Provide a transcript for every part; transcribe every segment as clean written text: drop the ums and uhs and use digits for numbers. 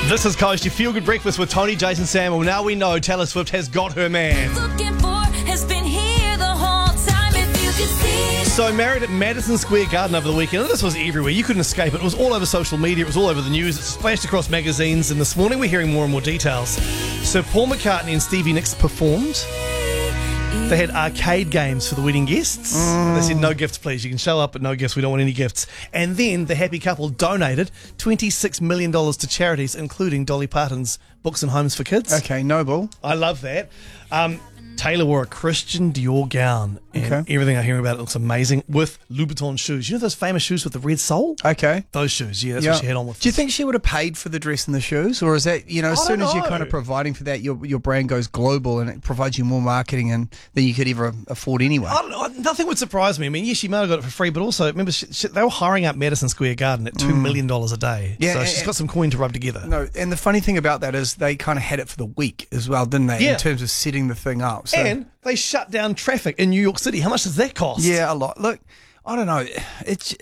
This is Coast, your feel-good breakfast with Tony, Jason, Sam. Well, now we know Taylor Swift has got her man. Looking for has been here the whole time. If you could see. So married at Madison Square Garden over the weekend. And this was everywhere. You couldn't escape it. It was all over social media. It was all over the news. It splashed across magazines. And this morning we're hearing more and more details. So Paul McCartney and Stevie Nicks performed. They had arcade games for the wedding guests. They said, no gifts, please. You can show up, but no gifts. We don't want any gifts. And then the happy couple donated $26 million to charities, including Dolly Parton's Books and Homes for Kids. Okay, noble. I love that. Taylor wore a Christian Dior gown, and everything I hear about it looks amazing, with Louboutin shoes. You know those famous shoes with the red sole? Okay. Those shoes, yeah, that's what she had on with. Do you think she would have paid for the dress and the shoes? Or is that, as soon as you're kind of providing for that, your brand goes global and it provides you more marketing than you could ever afford anyway? I don't know. Nothing would surprise me. I mean, yes, she might have got it for free, but also, remember, they were hiring out Madison Square Garden at $2 million a day. Yeah, so she's got some coin to rub together. No, and the funny thing about that is they kind of had it for the week as well, didn't they? Yeah. In terms of setting the thing up. So. And they shut down traffic in New York City. How much does that cost? Yeah, a lot. Look, I don't know. It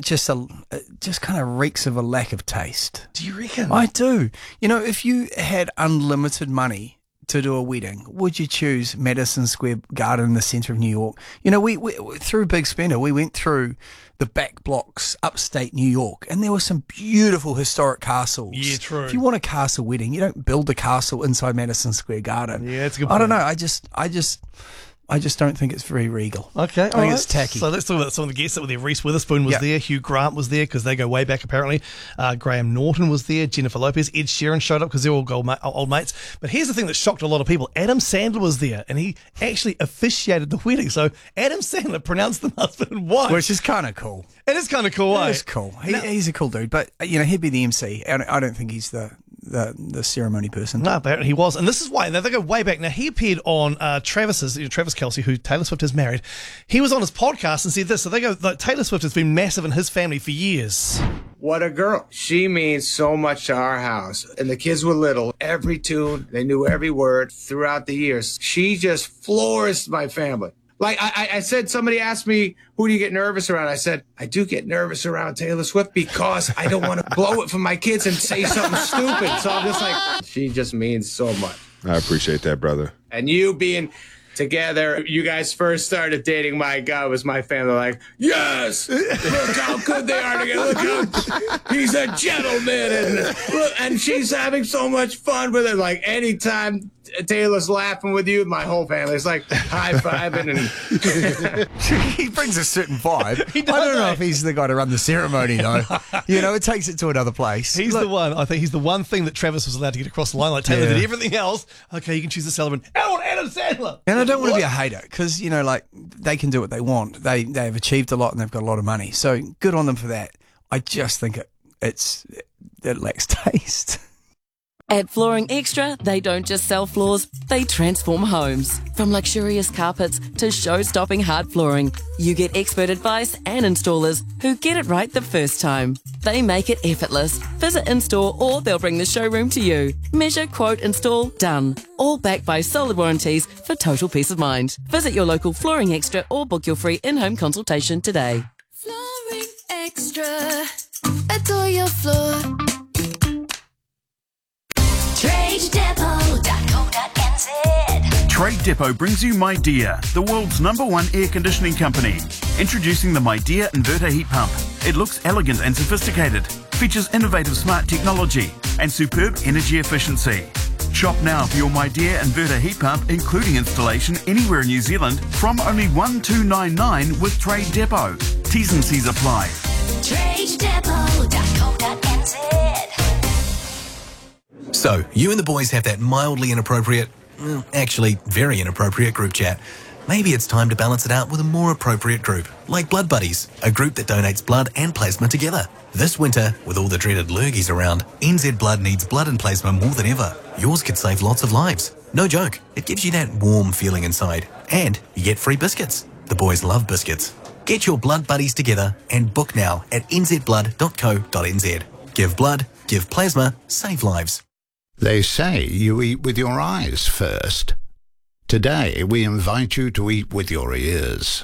just kind of reeks of a lack of taste. Do you reckon? I do. If you had unlimited money to do a wedding, would you choose Madison Square Garden in the centre of New York? We through Big Spender, we went through the back blocks, upstate New York, and there were some beautiful historic castles. Yeah, true. If you want a castle wedding, you don't build a castle inside Madison Square Garden. Yeah, it's a good point. I don't know. I just don't think it's very regal. Okay, I think it's tacky. So let's talk about some of the guests that were there. Reese Witherspoon was there. Hugh Grant was there because they go way back apparently. Graham Norton was there. Jennifer Lopez. Ed Sheeran showed up because they're all old mates. But here's the thing that shocked a lot of people. Adam Sandler was there and he actually officiated the wedding. So Adam Sandler pronounced them husband and wife. Which is kind of cool. It is kind of cool, It is cool. He's a cool dude. But, he'd be the MC. I don't think he's the ceremony person. No, apparently he was. And this is why. Now, they go way back. Now, he appeared on Travis Kelce, who Taylor Swift has married. He was on his podcast and said this. So they go, Taylor Swift has been massive in his family for years. What a girl. She means so much to our house. And the kids were little. Every tune, they knew every word throughout the years. She just floors my family. Like I said, somebody asked me, who do you get nervous around? I said, I do get nervous around Taylor Swift because I don't want to blow it for my kids and say something stupid. So I'm just like, she just means so much. I appreciate that, brother. And you being together, you guys first started dating, my God, was my family like, yes, look how good they are together. Look how he's a gentleman. And she's having so much fun with it. Like anytime Taylor's laughing with you, my whole family's like high-fiving. And he brings a certain vibe. He does, I don't know if he's the guy to run the ceremony, though. It takes it to another place. He's the one. I think he's the one thing that Travis was allowed to get across the line. Like Taylor did everything else. Okay, you can choose the celebrant. I want Adam Sandler. And I don't want to be a hater because, they can do what they want. They've achieved a lot and they've got a lot of money. So good on them for that. I just think it lacks taste. At Flooring Extra, they don't just sell floors, they transform homes. From luxurious carpets to show-stopping hard flooring, you get expert advice and installers who get it right the first time. They make it effortless. Visit in-store or they'll bring the showroom to you. Measure, quote, install, done. All backed by solid warranties for total peace of mind. Visit your local Flooring Extra or book your free in-home consultation today. Flooring Extra. Adore your floor. TradeDepot.co.nz. Trade Depot brings you MyDear, the world's #1 air conditioning company. Introducing the MyDear inverter heat pump. It looks elegant and sophisticated, features innovative smart technology and superb energy efficiency. Shop now for your MyDear inverter heat pump, including installation anywhere in New Zealand, from only $1,299 with Trade Depot. T's and C's apply. TradeDepot.co.nz. So, you and the boys have that mildly inappropriate, actually very inappropriate group chat. Maybe it's time to balance it out with a more appropriate group, like Blood Buddies, a group that donates blood and plasma together. This winter, with all the dreaded lurgies around, NZ Blood needs blood and plasma more than ever. Yours could save lots of lives. No joke, it gives you that warm feeling inside. And you get free biscuits. The boys love biscuits. Get your Blood Buddies together and book now at nzblood.co.nz. Give blood, give plasma, save lives. They say you eat with your eyes first. Today, we invite you to eat with your ears.